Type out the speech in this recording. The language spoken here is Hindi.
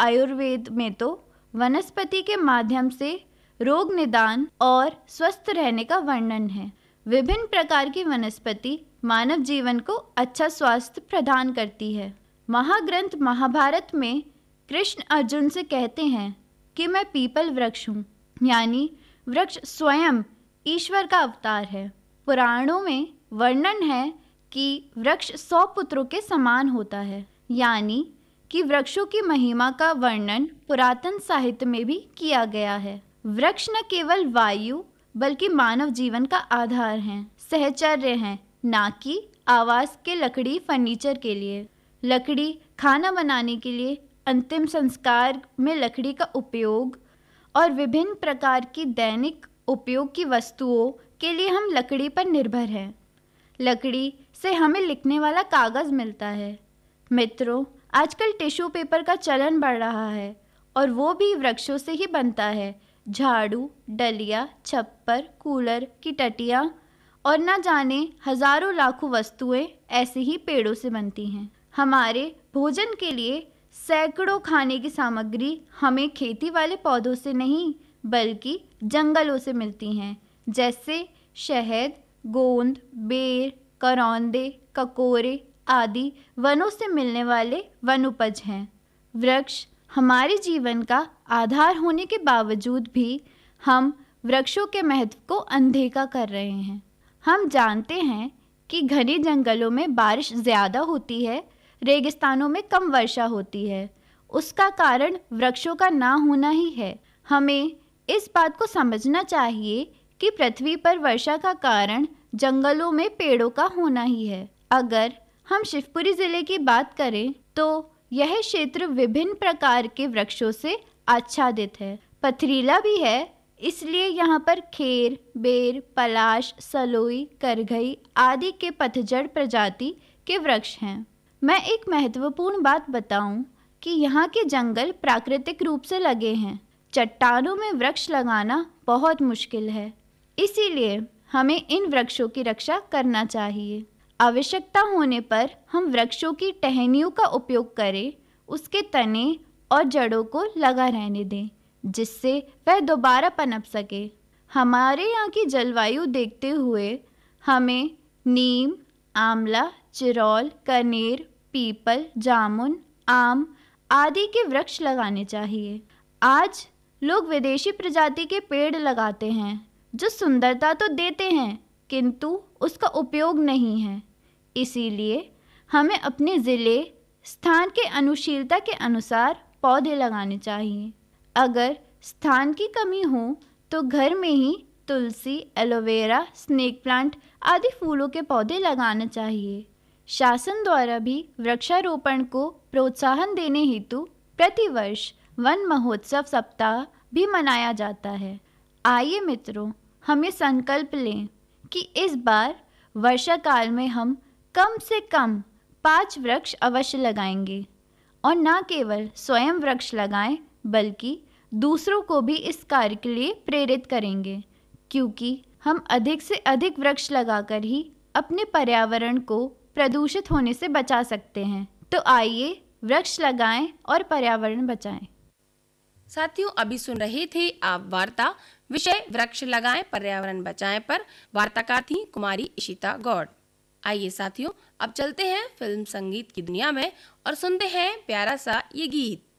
आयुर्वेद में तो वनस्पति के माध्यम से रोग निदान और स्वस्थ रहने का वर्णन है। विभिन्न प्रकार की वनस्पति मानव जीवन को अच्छा स्वास्थ्य प्रदान करती है। महाग्रंथ महाभारत में कृष्ण अर्जुन से कहते हैं कि मैं पीपल वृक्ष हूँ, यानी वृक्ष स्वयं ईश्वर का अवतार है। पुराणों में वर्णन है कि वृक्ष 100 पुत्रों के समान होता है, यानी कि वृक्षों की महिमा का वर्णन पुरातन साहित्य में भी किया गया है। वृक्ष न केवल वायु बल्कि मानव जीवन का आधार हैं, सहचर्य हैं, ना कि आवास के लकड़ी फर्नीचर के लिए। लकड़ी खाना बनाने के लिए, अंतिम संस्कार में लकड़ी का उपयोग और विभिन्न प्रकार की दैनिक उपयोग की वस्तुओं के लिए हम लकड़ी पर निर्भर हैं। लकड़ी से हमें लिखने वाला कागज़ मिलता है। मित्रों, आजकल टिश्यू पेपर का चलन बढ़ रहा है और वो भी वृक्षों से ही बनता है। झाड़ू, डलिया, छप्पर, कूलर की टटियाँ और न जाने हजारों लाखों वस्तुएं ऐसे ही पेड़ों से बनती हैं। हमारे भोजन के लिए सैकड़ों खाने की सामग्री हमें खेती वाले पौधों से नहीं बल्कि जंगलों से मिलती हैं, जैसे शहद, गोंद, बेर, करौंदे, ककोरे आदि वनों से मिलने वाले वनोपज हैं। वृक्ष हमारे जीवन का आधार होने के बावजूद भी हम वृक्षों के महत्व को अनदेखा कर रहे हैं। हम जानते हैं कि घने जंगलों में बारिश ज़्यादा होती है, रेगिस्तानों में कम वर्षा होती है। उसका कारण वृक्षों का ना होना ही है। हमें इस बात को समझना चाहिए कि पृथ्वी पर वर्षा का कारण जंगलों में पेड़ों का होना ही है। अगर हम शिवपुरी ज़िले की बात करें तो यह क्षेत्र विभिन्न प्रकार के वृक्षों से आच्छादित है। पथरीला भी है, इसलिए यहाँ पर खेर, बेर, पलाश, सलोई, करघई आदि के पतझड़ प्रजाति के वृक्ष हैं। मैं एक महत्वपूर्ण बात बताऊं कि यहाँ के जंगल प्राकृतिक रूप से लगे हैं। चट्टानों में वृक्ष लगाना बहुत मुश्किल है, इसीलिए हमें इन वृक्षों की रक्षा करना चाहिए। आवश्यकता होने पर हम वृक्षों की टहनियों का उपयोग करें, उसके तने और जड़ों को लगा रहने दें, जिससे वह दोबारा पनप सके। हमारे यहाँ की जलवायु देखते हुए हमें नीम, आंवला, चिरौल, कनेर, पीपल, जामुन, आम आदि के वृक्ष लगाने चाहिए। आज लोग विदेशी प्रजाति के पेड़ लगाते हैं जो सुंदरता तो देते हैं किंतु उसका उपयोग नहीं है। इसीलिए हमें अपने ज़िले, स्थान के अनुशीलता के अनुसार पौधे लगाने चाहिए। अगर स्थान की कमी हो तो घर में ही तुलसी, एलोवेरा, स्नेक प्लांट आदि फूलों के पौधे लगाना चाहिए। शासन द्वारा भी वृक्षारोपण को प्रोत्साहन देने हेतु प्रतिवर्ष वन महोत्सव सप्ताह भी मनाया जाता है। आइए मित्रों, हम ये संकल्प लें कि इस बार वर्षा काल में हम कम से कम 5 वृक्ष अवश्य लगाएंगे और न केवल स्वयं वृक्ष लगाएं बल्कि दूसरों को भी इस कार्य के लिए प्रेरित करेंगे, क्योंकि हम अधिक से अधिक वृक्ष लगाकर ही अपने पर्यावरण को प्रदूषित होने से बचा सकते हैं। तो आइए वृक्ष लगाएं और पर्यावरण बचाएं। साथियों, अभी सुन रहे थे आप वार्ता विषय वृक्ष लगाएं पर्यावरण बचाएं पर। वार्ताकार थी कुमारी इशिता गौड़। आइए साथियों, अब चलते हैं फिल्म संगीत की दुनिया में और सुनते हैं प्यारा सा ये गीत।